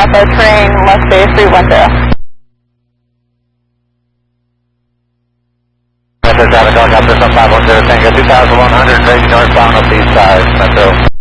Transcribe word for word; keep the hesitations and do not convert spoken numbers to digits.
Alpha, train left base three one zero. Metro Traffic Helicopter, some five one zero Tango, two thousand one hundred, ready northbound up the east side, Metro.